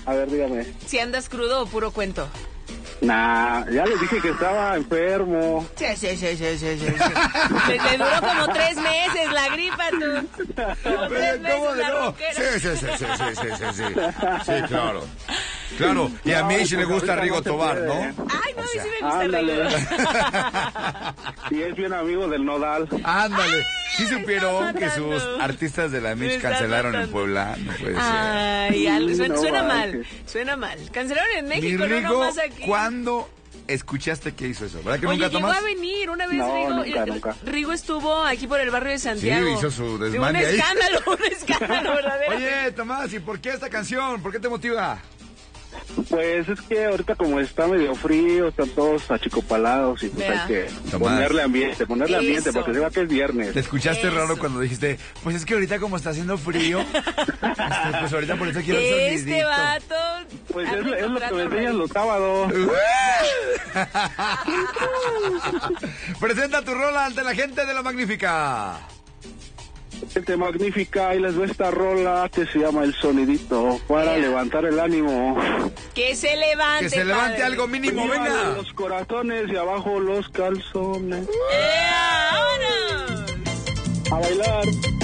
A ver, dígame. ¿Si andas crudo o puro cuento? Nah, ya les dije que estaba enfermo. Sí. Te duró como 3 meses la gripa, tú. Como 3 meses ¿Cómo de la no? ronquera. Sí, claro. Claro, y a mí sí le gusta Rigo Tobar, ¿no? Ay, no, a mí sí me gusta ándale. Rigo. Y es bien amigo del Nodal. Ándale. ¿Sí supieron está que sus matando. artistas de la Me Mitch está cancelaron en matando. Puebla? No puede ser. Ay, suena mal. Suena mal. Cancelaron en Mi México, no Rigo, nomás aquí. ¿cuándo escuchaste que hizo eso? ¿Verdad que Oye, nunca, llegó Tomás? a venir una vez. No, Rigo, nunca. Rigo estuvo aquí por el barrio de Santiago. Sí, hizo su De desmane un ahí. escándalo verdadero. Oye, Tomás, ¿y por qué esta canción? ¿Por qué te motiva? Pues es que ahorita como está medio frío, están todos achicopalados y pues Vea. hay que Tomás. ponerle ambiente Eso. porque se va que es viernes. ¿Te escuchaste Eso. raro cuando dijiste, pues es que ahorita como está haciendo frío, pues ahorita por eso quiero el Este sonidito? vato. Pues anda es lo que encontrando me enseñan raíz. los sábados. Presenta tu rola ante la gente de La Magnífica. Gente magnífica, y les doy esta rola que se llama El Sonidito para Ea. levantar el ánimo. Que se levante. Que se levante padre. algo mínimo, Arriba venga. los corazones y abajo los calzones. ¡Ea! ¡Vámonos! A bailar.